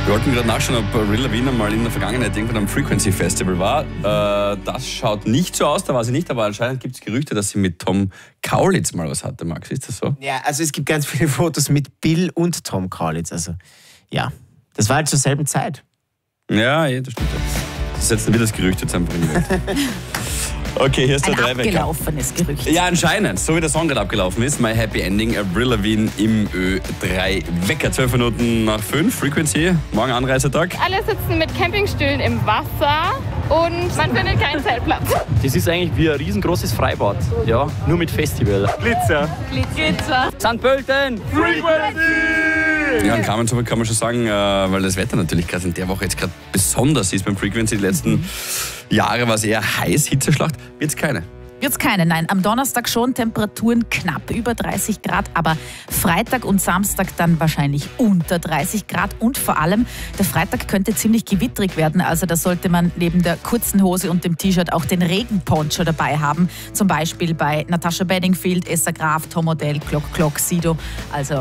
Wir wollten gerade nachschauen, ob Avril Lavigne mal in der Vergangenheit irgendwann am Frequency Festival war. Das schaut nicht so aus, da war sie nicht, aber anscheinend gibt es Gerüchte, dass sie mit Tom Kaulitz mal was hatte, Max. Ist das so? Ja, also es gibt ganz viele Fotos mit Bill und Tom Kaulitz. Also ja, das war halt zur selben Zeit. Ja, das stimmt. Das setzen wir das Gerücht jetzt einfach in die Welt. Okay, hier ist der Dreiwecker. Ein abgelaufenes Gerücht. Ja, anscheinend. So wie der Song gerade abgelaufen ist. My Happy Ending, Avril Lavigne im Ö3-Wecker. 12 Minuten nach 5, Frequency. Morgen Anreisetag. Alle sitzen mit Campingstühlen im Wasser und man findet keinen Zeltplatz. Das ist eigentlich wie ein riesengroßes Freibad. Ja, nur mit Festival. Glitzer. St. Pölten. Ja, kann man schon sagen, weil das Wetter natürlich gerade in der Woche jetzt gerade besonders ist beim Frequency. Die letzten Jahre war es eher heiß, Hitzeschlacht. Wird's keine. Wird's keine, nein. Am Donnerstag schon Temperaturen knapp über 30 Grad, aber Freitag und Samstag dann wahrscheinlich unter 30 Grad und vor allem der Freitag könnte ziemlich gewittrig werden, also da sollte man neben der kurzen Hose und dem T-Shirt auch den Regenponcho dabei haben, zum Beispiel bei Natasha Bedingfield, Essa Graf, Tom Odell, Clock, Sido, also